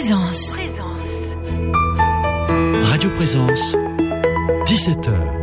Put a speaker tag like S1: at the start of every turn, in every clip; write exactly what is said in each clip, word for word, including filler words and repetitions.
S1: Présence.
S2: Radio Présence, dix-sept heures.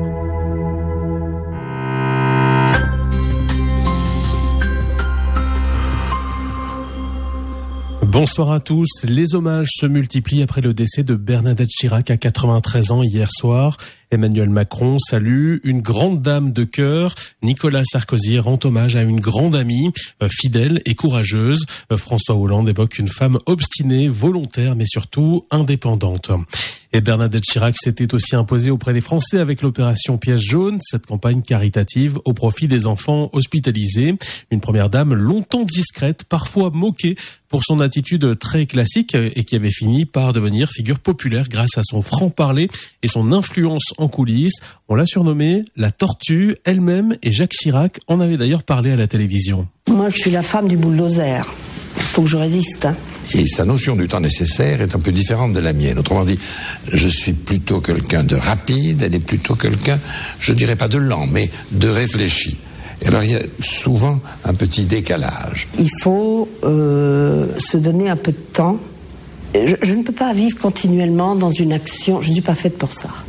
S3: Bonsoir à tous. Les hommages se multiplient après le décès de Bernadette Chirac à quatre-vingt-treize ans hier soir. Emmanuel Macron salue une grande dame de cœur. Nicolas Sarkozy rend hommage à une grande amie, euh, fidèle et courageuse. Euh, François Hollande évoque une femme obstinée, volontaire, mais surtout indépendante. Et Bernadette Chirac s'était aussi imposée auprès des Français avec l'opération Pièce jaune, cette campagne caritative au profit des enfants hospitalisés. Une première dame longtemps discrète, parfois moquée pour son attitude très classique et qui avait fini par devenir figure populaire grâce à son franc-parler et son influence en coulisses. On l'a surnommée la tortue elle-même et Jacques Chirac en avait d'ailleurs parlé à la télévision.
S4: Moi, je suis la femme du bulldozer. Faut que je résiste, hein.
S5: Et sa notion du temps nécessaire est un peu différente de la mienne. Autrement dit, je suis plutôt quelqu'un de rapide, elle est plutôt quelqu'un, je dirais pas de lent, mais de réfléchi. Et alors il y a souvent un petit décalage.
S4: Il faut euh, se donner un peu de temps. Je, je ne peux pas vivre continuellement dans une action, je ne suis pas faite pour ça.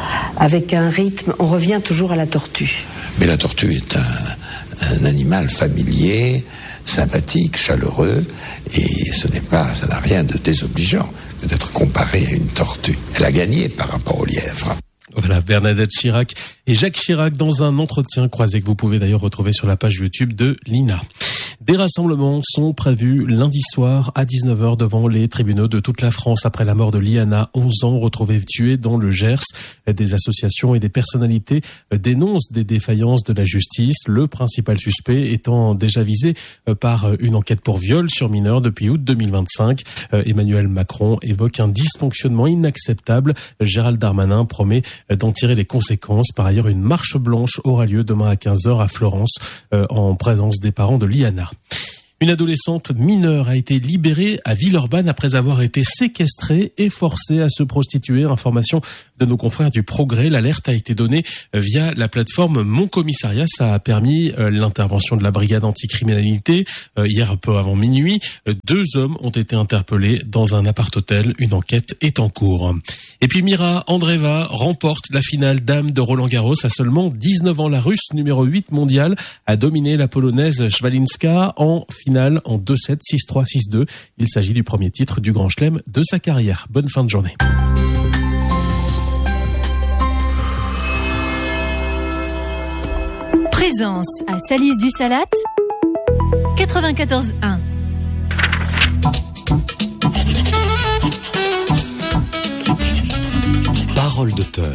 S4: Avec un rythme, on revient toujours à la tortue.
S5: Mais la tortue est un, un animal familier, sympathique, chaleureux, et ce n'est pas, ça n'a rien de désobligeant que d'être comparé à une tortue. Elle a gagné par rapport au lièvre.
S3: Voilà, Bernadette Chirac et Jacques Chirac dans un entretien croisé que vous pouvez d'ailleurs retrouver sur la page YouTube de l'I N A. Des rassemblements sont prévus lundi soir à dix-neuf heures devant les tribunaux de toute la France après la mort de Liana, onze ans, retrouvée tuée dans le Gers. Des associations et des personnalités dénoncent des défaillances de la justice, le principal suspect étant déjà visé par une enquête pour viol sur mineur depuis août deux mille vingt-cinq. Emmanuel Macron évoque un dysfonctionnement inacceptable. Gérald Darmanin promet d'en tirer les conséquences. Par ailleurs, une marche blanche aura lieu demain à quinze heures à Florence en présence des parents de Liana. Une adolescente mineure a été libérée à Villeurbanne après avoir été séquestrée et forcée à se prostituer. Information de nos confrères du Progrès. L'alerte a été donnée via la plateforme Mon Commissariat. Ça a permis l'intervention de la brigade anticriminalité. Hier, peu avant minuit, deux hommes ont été interpellés dans un appart-hôtel. Une enquête est en cours. Et puis Mira Andreeva remporte la finale dame de Roland-Garros à seulement dix-neuf ans. La Russe numéro huit mondiale a dominé la Polonaise Szwalinska en finale en deux sept, six trois, six deux. Il s'agit du premier titre du Grand Chelem de sa carrière. Bonne fin de journée.
S1: Présence à Salis du Salat, quatre-vingt-quatorze un.
S2: Parole d'auteur.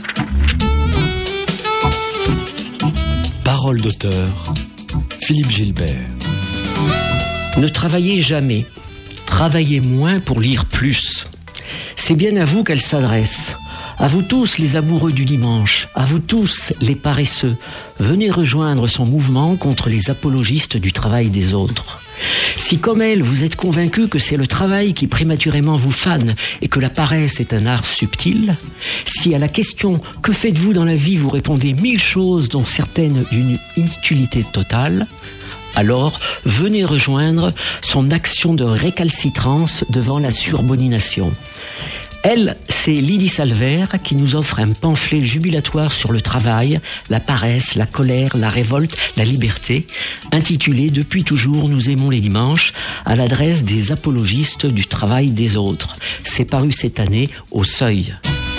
S2: Parole d'auteur. Philippe Gilbert.
S6: Ne travaillez jamais. Travaillez moins pour lire plus. C'est bien à vous qu'elle s'adresse. À vous tous les amoureux du dimanche, à vous tous les paresseux, venez rejoindre son mouvement contre les apologistes du travail des autres. Si comme elle, vous êtes convaincu que c'est le travail qui prématurément vous fane et que la paresse est un art subtil, si à la question « Que faites-vous dans la vie ?» vous répondez mille choses dont certaines d'une inutilité totale, alors venez rejoindre son action de récalcitrance devant la surbonination. Elle, c'est Lydie Salver qui nous offre un pamphlet jubilatoire sur le travail, la paresse, la colère, la révolte, la liberté, intitulé « Depuis toujours, nous aimons les dimanches » à l'adresse des apologistes du travail des autres. C'est paru cette année au Seuil.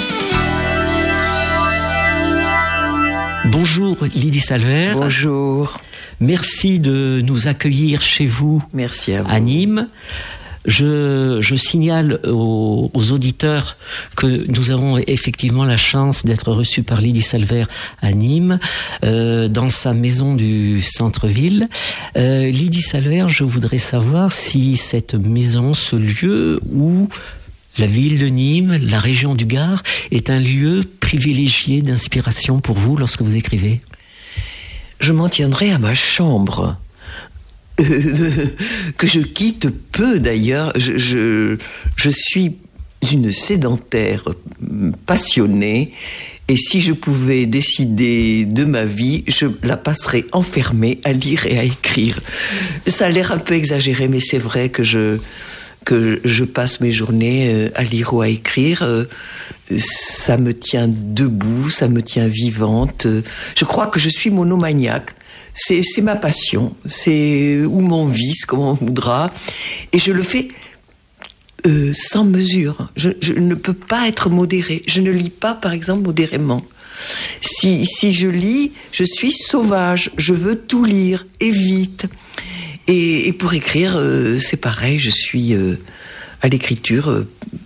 S6: Bonjour Lydie Salver.
S7: Bonjour.
S6: Merci de nous accueillir chez vous.
S7: Merci à vous.
S6: À Nîmes. Je, je signale aux, aux auditeurs que nous avons effectivement la chance d'être reçus par Lydie Salver à Nîmes, euh, dans sa maison du centre-ville. Euh, Lydie Salver, je voudrais savoir si cette maison, ce lieu où la ville de Nîmes, la région du Gard, est un lieu privilégié d'inspiration pour vous lorsque vous écrivez.
S7: Je m'en tiendrai à ma chambre. Euh, que je quitte peu d'ailleurs. Je, je, je suis une sédentaire passionnée et si je pouvais décider de ma vie, je la passerais enfermée à lire et à écrire. Ça a l'air un peu exagéré, mais c'est vrai que je, que je passe mes journées à lire ou à écrire, ça me tient debout, ça me tient vivante. Je crois que je suis monomaniaque. C'est, c'est ma passion, c'est ou mon vice, comme on voudra. Et je le fais euh, sans mesure. Je, je ne peux pas être modérée. Je ne lis pas, par exemple, modérément. Si, si je lis, je suis sauvage. Je veux tout lire, et vite. Et, et pour écrire, euh, c'est pareil. Je suis euh, à l'écriture, euh,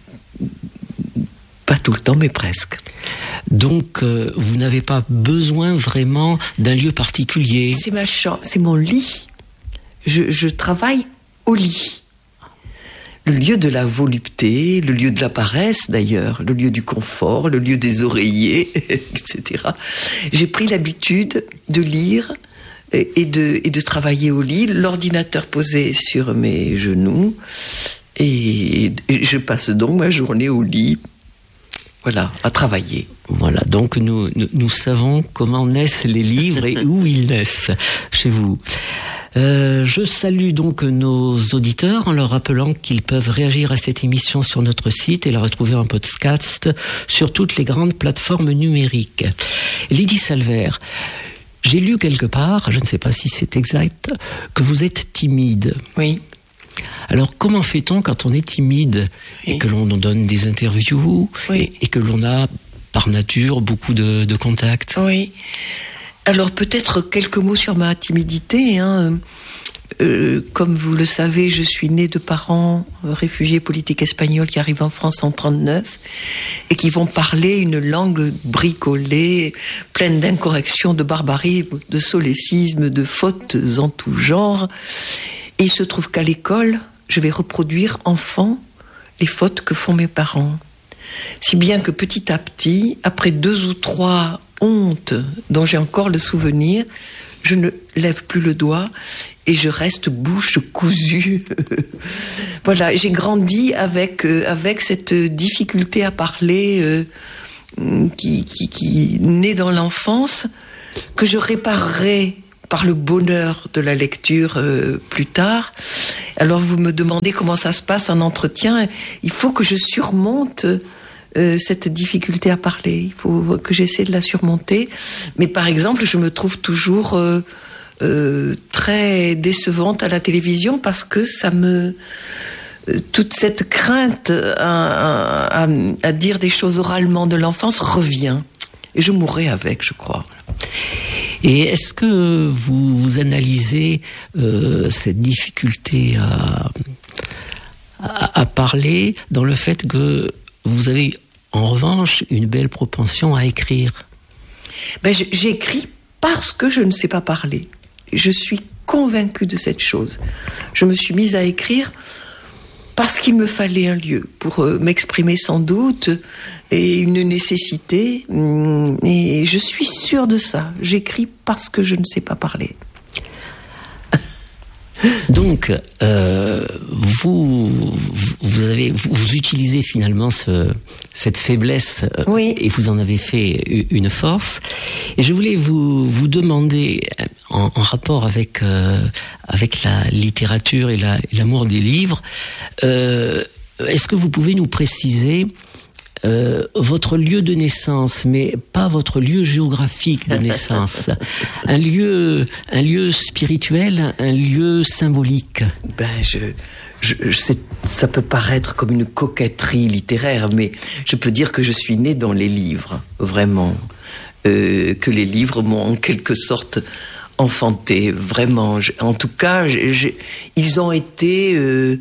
S7: pas tout le temps, mais presque.
S6: Donc, euh, vous n'avez pas besoin vraiment d'un lieu particulier.
S7: C'est ma chambre, c'est mon lit. Je, je travaille au lit. Le lieu de la volupté, le lieu de la paresse d'ailleurs, le lieu du confort, le lieu des oreillers, et cetera. J'ai pris l'habitude de lire et de, et de travailler au lit, l'ordinateur posé sur mes genoux, et, et je passe donc ma journée au lit. Voilà, à travailler.
S6: Voilà, donc nous, nous, nous savons comment naissent les livres et où ils naissent chez vous. Euh, je salue donc nos auditeurs en leur rappelant qu'ils peuvent réagir à cette émission sur notre site et la retrouver en podcast sur toutes les grandes plateformes numériques. Lydie Salvert, j'ai lu quelque part, je ne sais pas si c'est exact, que vous êtes timide.
S7: Oui.
S6: Alors, comment fait-on quand on est timide et oui. que l'on donne des interviews oui. et, et que l'on a, par nature, beaucoup de, de contacts?
S7: Oui. Alors, peut-être quelques mots sur ma timidité. Hein. Euh, comme vous le savez, je suis née de parents réfugiés politiques espagnols qui arrivent en France en trente-neuf et qui vont parler une langue bricolée, pleine d'incorrections, de barbarie, de solécisme, de fautes en tout genre. Et il se trouve qu'à l'école, je vais reproduire enfant les fautes que font mes parents. Si bien que petit à petit, après deux ou trois hontes dont j'ai encore le souvenir, je ne lève plus le doigt et je reste bouche cousue. Voilà, j'ai grandi avec, euh, avec cette difficulté à parler euh, qui, qui, qui naît dans l'enfance, que je réparerai par le bonheur de la lecture euh, plus tard. Alors vous me demandez comment ça se passe en entretien. Il faut que je surmonte euh, cette difficulté à parler. Il faut que j'essaie de la surmonter. Mais par exemple, je me trouve toujours euh, euh, très décevante à la télévision parce que ça me... Euh, toute cette crainte à, à, à dire des choses oralement de l'enfance revient. Et je mourrai avec, je crois.
S6: Et est-ce que vous, vous analysez euh, cette difficulté à, à, à parler dans le fait que vous avez en revanche une belle propension à écrire?
S7: Ben, j'écris parce que je ne sais pas parler. Je suis convaincue de cette chose. Je me suis mise à écrire parce qu'il me fallait un lieu pour euh, m'exprimer sans doute et une nécessité. Et je suis sûre de ça. J'écris parce que je ne sais pas parler.
S6: Donc, euh, vous, vous, avez, vous, vous utilisez finalement ce, cette faiblesse
S7: oui.
S6: et vous en avez fait une force. Et je voulais vous, vous demander, en, en rapport avec, euh, avec la littérature et, la, et l'amour des livres, euh, est-ce que vous pouvez nous préciser Euh, votre lieu de naissance, mais pas votre lieu géographique de naissance, un lieu, un lieu spirituel, un lieu symbolique?
S7: Ben, je, je, je sais, ça peut paraître comme une coquetterie littéraire, mais je peux dire que je suis née dans les livres, vraiment, euh, que les livres m'ont en quelque sorte enfanté, vraiment. Je, en tout cas, je, je, ils ont été, euh,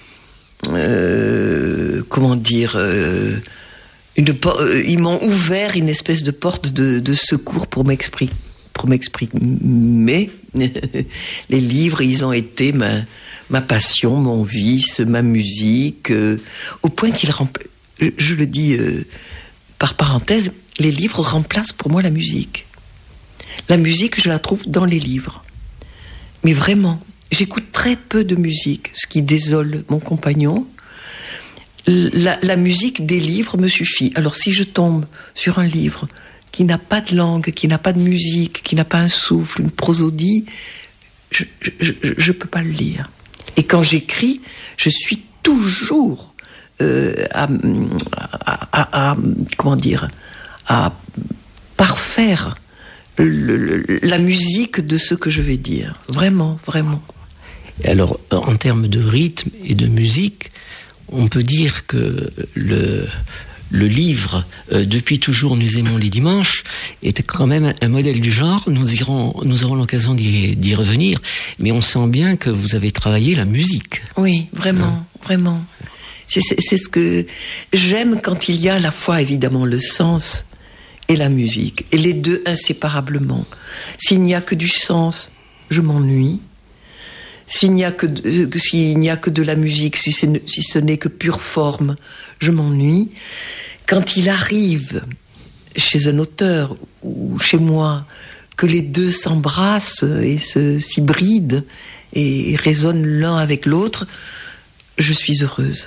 S7: euh, comment dire. Euh, Une, ils m'ont ouvert une espèce de porte de, de secours pour m'exprimer. Pour m'exprimer. Les livres, ils ont été ma, ma passion, mon vice, ma musique, euh, au point qu'ils remplacent, je, je le dis euh, par parenthèse, les livres remplacent pour moi la musique. La musique, je la trouve dans les livres. Mais vraiment, j'écoute très peu de musique, ce qui désole mon compagnon. La, la musique des livres me suffit. Alors si je tombe sur un livre qui n'a pas de langue, qui n'a pas de musique, qui n'a pas un souffle, une prosodie, je je, je, je peux pas le lire. Et quand j'écris, je suis toujours euh, à, à, à, à, comment dire, à parfaire le, le, la musique de ce que je vais dire. Vraiment, vraiment.
S6: Alors, en termes de rythme et de musique, on peut dire que le, le livre euh, « Depuis toujours, nous aimons les dimanches » était quand même un modèle du genre. Nous, irons, nous aurons l'occasion d'y, d'y revenir, mais on sent bien que vous avez travaillé la musique.
S7: Oui, vraiment, hein? vraiment. C'est, c'est, c'est ce que j'aime quand il y a à la fois, évidemment, le sens et la musique, et les deux inséparablement. S'il n'y a que du sens, je m'ennuie. S'il n'y a que de, s'il n'y a que de la musique, si, c'est, si ce n'est que pure forme, je m'ennuie. Quand il arrive chez un auteur ou chez moi que les deux s'embrassent et se, s'y brident et résonnent l'un avec l'autre, je suis heureuse.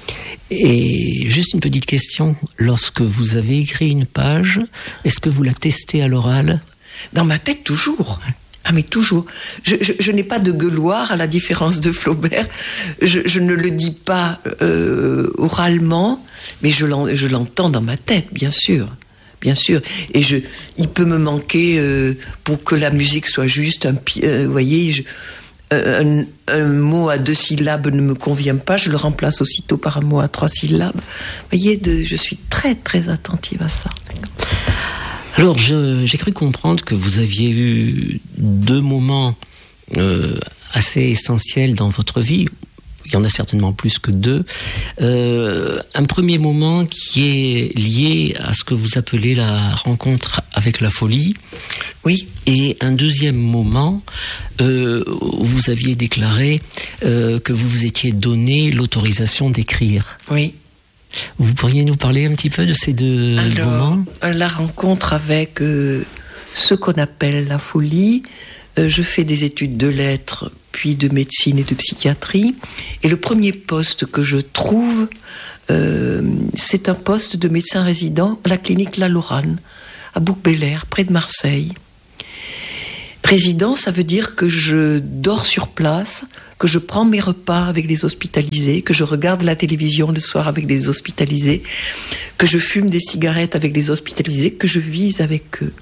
S6: Et juste une petite question, lorsque vous avez écrit une page, est-ce que vous la testez à l'oral ?
S7: Dans ma tête, toujours. Ah mais toujours. Je, je, je n'ai pas de gueuloir à la différence de Flaubert. Je, je ne le dis pas euh, oralement, mais je, l'en, je l'entends dans ma tête, bien sûr. Bien sûr. Et je, il peut me manquer, euh, pour que la musique soit juste, un, euh, vous voyez, je, un, un mot à deux syllabes ne me convient pas, je le remplace aussitôt par un mot à trois syllabes. Vous voyez, de, je suis très très attentive à ça.
S6: Alors, je, j'ai cru comprendre que vous aviez eu deux moments euh, assez essentiels dans votre vie. Il y en a certainement plus que deux. Euh, un premier moment qui est lié à ce que vous appelez la rencontre avec la folie.
S7: Oui.
S6: Et un deuxième moment euh, où vous aviez déclaré euh, que vous vous étiez donné l'autorisation d'écrire.
S7: Oui.
S6: Vous pourriez nous parler un petit peu de ces deux
S7: Alors,
S6: moments ?
S7: La rencontre avec euh, ce qu'on appelle la folie. Euh, je fais des études de lettres, puis de médecine et de psychiatrie. Et le premier poste que je trouve, euh, c'est un poste de médecin résident à la clinique La Lorane, à Bouc-Bélair, près de Marseille. Résident, ça veut dire que je dors sur place, que je prends mes repas avec les hospitalisés, que je regarde la télévision le soir avec les hospitalisés, que je fume des cigarettes avec les hospitalisés, que je vise avec eux.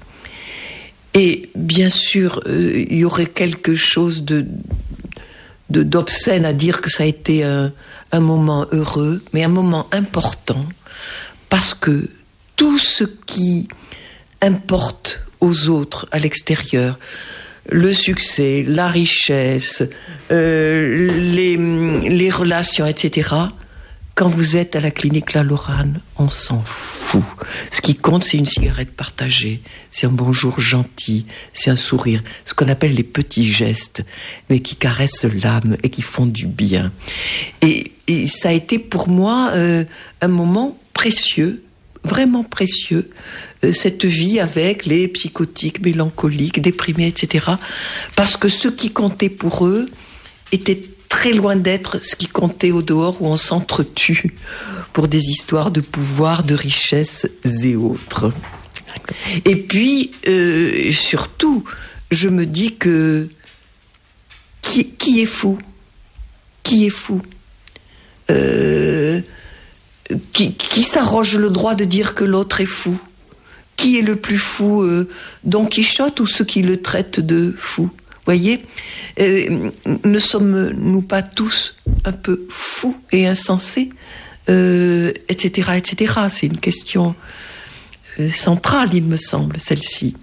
S7: Et bien sûr, euh, il y aurait quelque chose de, de, d'obscène à dire que ça a été un, un moment heureux, mais un moment important, parce que tout ce qui importe aux autres à l'extérieur, le succès, la richesse, euh, les, les relations, et cetera. Quand vous êtes à la clinique La Lorane, on s'en fout. Ce qui compte, c'est une cigarette partagée, c'est un bonjour gentil, c'est un sourire, ce qu'on appelle les petits gestes, mais qui caressent l'âme et qui font du bien. Et, et ça a été pour moi euh, un moment précieux, vraiment précieux, euh, cette vie avec les psychotiques, mélancoliques, déprimés, et cetera. Parce que ce qui comptait pour eux était très loin d'être ce qui comptait au dehors, où on s'entretue pour des histoires de pouvoir, de richesse et autres. Et puis, euh, surtout, je me dis que qui, qui est fou ? Qui est fou ? euh, Qui, qui s'arroge le droit de dire que l'autre est fou ? Qui est le plus fou, euh, Don Quichotte ou ceux qui le traitent de fou ? Voyez, euh, ne sommes-nous pas tous un peu fous et insensés, euh, et cetera, et cetera. C'est une question euh, centrale, il me semble, celle-ci.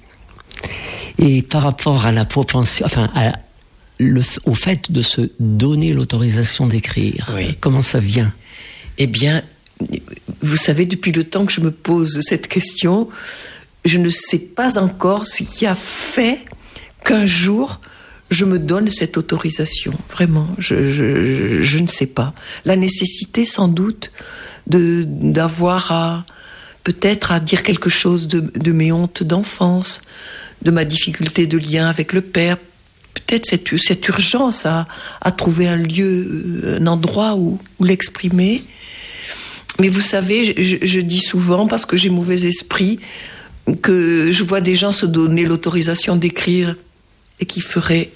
S6: Et par rapport à la propension, enfin, à le, au fait de se donner l'autorisation d'écrire,
S7: oui.
S6: Comment ça vient ?
S7: Eh bien, vous savez, depuis le temps que je me pose cette question, je ne sais pas encore ce qui a fait qu'un jour, je me donne cette autorisation. Vraiment, je, je, je, je ne sais pas. La nécessité, sans doute, de, d'avoir à, peut-être à dire quelque chose de, de mes hontes d'enfance, de ma difficulté de lien avec le père. Peut-être cette, cette urgence à, à trouver un lieu, un endroit où, où l'exprimer. Mais vous savez, je, je dis souvent, parce que j'ai mauvais esprit, que je vois des gens se donner l'autorisation d'écrire et qui feraient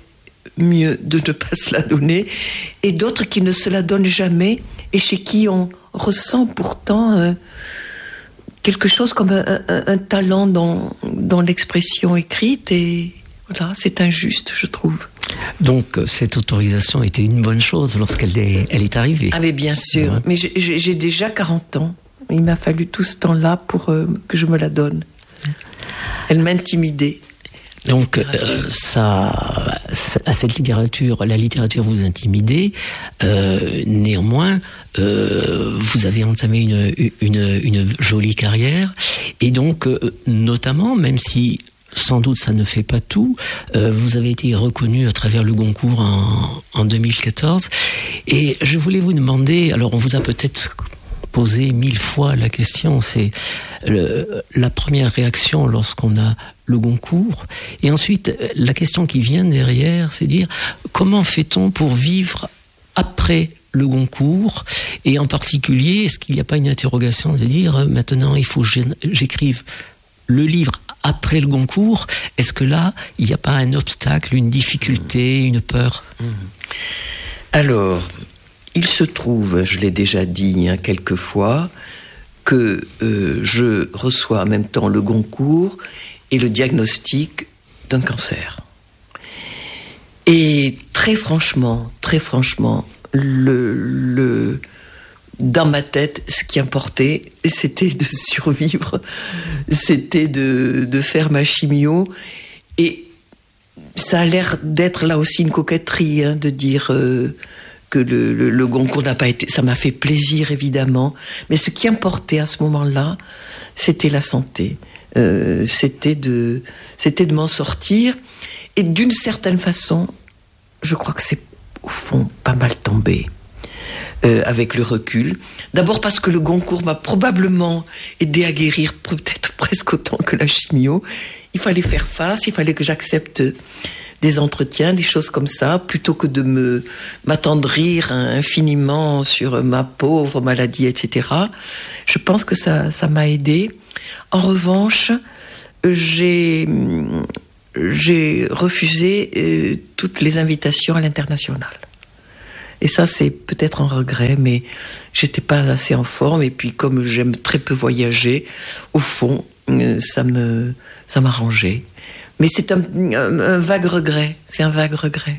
S7: mieux de ne pas se la donner, et d'autres qui ne se la donnent jamais, et chez qui on ressent pourtant euh, quelque chose comme un, un, un talent dans, dans l'expression écrite, et voilà, c'est injuste, je trouve.
S6: Donc, cette autorisation était une bonne chose lorsqu'elle est, elle est arrivée.
S7: Ah mais bien sûr, ouais. Mais j'ai, j'ai déjà quarante ans. Il m'a fallu tout ce temps-là pour euh, que je me la donne. Elle m'intimidait.
S6: Donc, euh, ça, à cette littérature, la littérature vous intimidait. Euh, néanmoins, euh, vous avez entamé une, une, une jolie carrière. Et donc, euh, notamment, même si sans doute ça ne fait pas tout, euh, vous avez été reconnu à travers le Goncourt en, en deux mille quatorze. Et je voulais vous demander, alors on vous a peut-être posé mille fois la question, c'est le, la première réaction lorsqu'on a le Goncourt, et ensuite la question qui vient derrière, c'est dire comment fait-on pour vivre après le Goncourt, et en particulier, est-ce qu'il n'y a pas une interrogation de dire maintenant il faut que j'écrive le livre après le Goncourt? Est-ce que là il n'y a pas un obstacle, une difficulté, une peur?
S7: Alors, il se trouve, je l'ai déjà dit hein, quelques fois, que euh, je reçois en même temps le Goncourt et le diagnostic d'un cancer. Et très franchement, très franchement, le, le, dans ma tête, ce qui importait, c'était de survivre, c'était de, de faire ma chimio. Et ça a l'air d'être là aussi une coquetterie, hein, de dire... Euh, que le, le, le Goncourt n'a pas été... Ça m'a fait plaisir, évidemment. Mais ce qui importait à ce moment-là, c'était la santé. Euh, c'était de, c'était de m'en sortir. Et d'une certaine façon, je crois que c'est, au fond, pas mal tombé. Euh, avec le recul. D'abord parce que le Goncourt m'a probablement aidé à guérir, peut-être presque autant que la chimio. Il fallait faire face, il fallait que j'accepte... des entretiens, des choses comme ça, plutôt que de me m'attendrir infiniment sur ma pauvre maladie, et cetera. Je pense que ça, ça m'a aidé. En revanche, j'ai, j'ai refusé euh, toutes les invitations à l'international. Et ça, c'est peut-être un regret, mais j'étais pas assez en forme. Et puis, comme j'aime très peu voyager, au fond, euh, ça me, ça m'arrangeait. Mais c'est un, un, un vague regret, c'est un vague regret.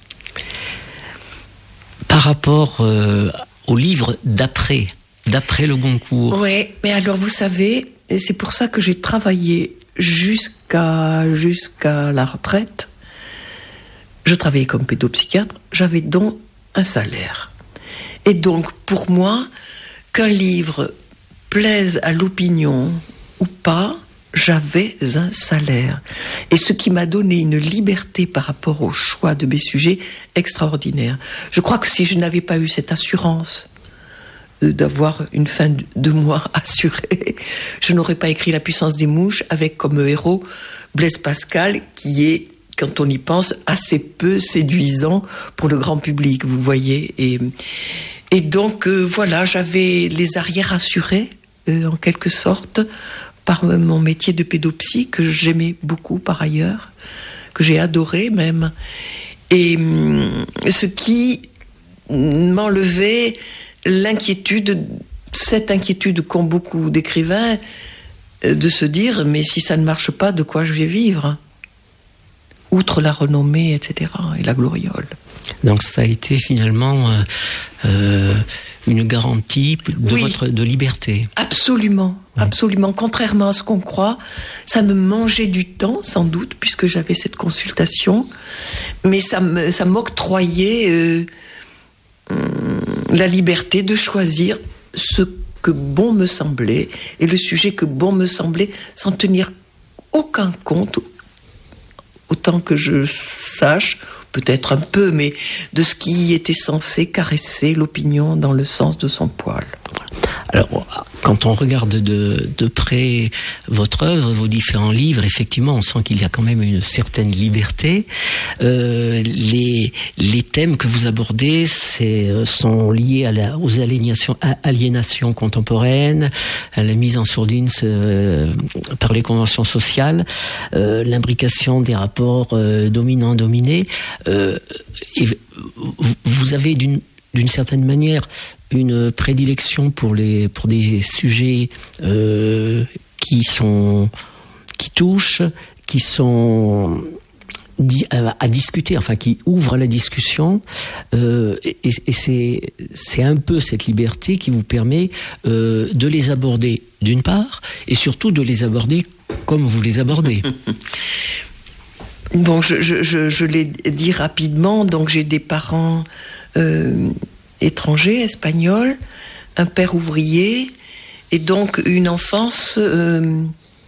S6: Par rapport euh, au livre d'après, d'après le Goncourt.
S7: Oui, mais alors vous savez, et c'est pour ça que j'ai travaillé jusqu'à, jusqu'à la retraite. Je travaillais comme pédopsychiatre, j'avais donc un salaire. Et donc, pour moi, qu'un livre plaise à l'opinion ou pas, j'avais un salaire. Et ce qui m'a donné une liberté par rapport au choix de mes sujets extraordinaire. Je crois que si je n'avais pas eu cette assurance d'avoir une fin de mois assurée, je n'aurais pas écrit La puissance des mouches avec comme héros Blaise Pascal, qui est, quand on y pense, assez peu séduisant pour le grand public, vous voyez. Et, et donc, euh, voilà, j'avais les arrières assurés, euh, en quelque sorte, par mon métier de pédopsie, que j'aimais beaucoup par ailleurs, que j'ai adoré même, et ce qui m'enlevait l'inquiétude, cette inquiétude qu'ont beaucoup d'écrivains, de se dire, mais si ça ne marche pas, de quoi je vais vivre? Outre la renommée, et cetera, et la gloriole.
S6: Donc ça a été finalement euh, euh, une garantie de
S7: oui,
S6: votre de liberté.
S7: Absolument, oui. absolument. Contrairement à ce qu'on croit, ça me mangeait du temps, sans doute, puisque j'avais cette consultation, mais ça me, ça m'octroyait euh, la liberté de choisir ce que bon me semblait et le sujet que bon me semblait, sans tenir aucun compte, autant que je sache, peut-être un peu, mais de ce qui était censé caresser l'opinion dans le sens de son poil.
S6: Alors, quand on regarde de, de près votre œuvre, vos différents livres, effectivement, on sent qu'il y a quand même une certaine liberté. Euh, les, les thèmes que vous abordez c'est, sont liés à la, aux aliénations, aliénations contemporaines, à la mise en sourdine euh, par les conventions sociales, euh, l'imbrication des rapports euh, dominants-dominés. Euh, et vous avez d'une, d'une certaine manière une prédilection pour les pour des sujets euh, qui sont qui touchent, qui sont à, à discuter, enfin qui ouvrent à la discussion, euh, et, et c'est c'est un peu cette liberté qui vous permet euh, de les aborder d'une part, et surtout de les aborder comme vous les abordez.
S7: Bon, je, je, je, je l'ai dit rapidement, donc j'ai des parents euh, étrangers, espagnols, un père ouvrier, et donc une enfance, euh,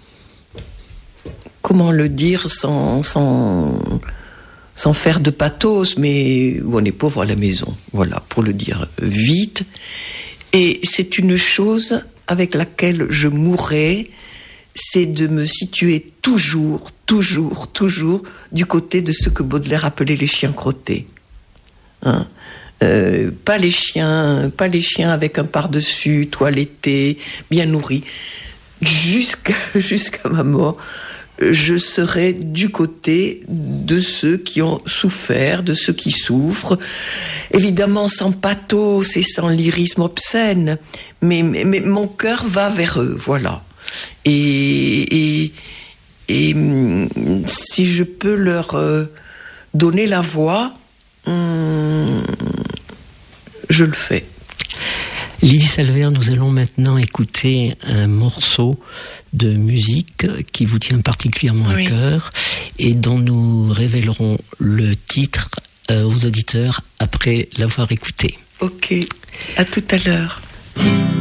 S7: comment le dire, sans, sans, sans faire de pathos, mais où on est pauvre à la maison, voilà, pour le dire vite. Et c'est une chose avec laquelle je mourrais, c'est de me situer toujours, toujours, toujours du côté de ce que Baudelaire appelait les chiens crottés. Hein? Euh, pas les chiens, pas les chiens avec un par-dessus, toilettés, bien nourris. Jusqu'à, jusqu'à ma mort, je serai du côté de ceux qui ont souffert, de ceux qui souffrent. Évidemment, sans pathos et sans lyrisme obscène, mais, mais, mais mon cœur va vers eux, voilà. Et, et, et si je peux leur euh, donner la voix, hum, je le fais.
S6: Lydie Salvert, nous allons maintenant écouter un morceau de musique qui vous tient particulièrement oui. à cœur et dont nous révélerons le titre euh, aux auditeurs après l'avoir écouté.
S7: Ok, à tout à l'heure.